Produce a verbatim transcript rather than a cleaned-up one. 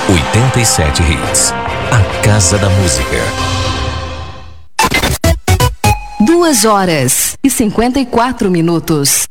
oitenta e sete Hits. A Casa da Música. Duas horas e cinquenta e quatro minutos.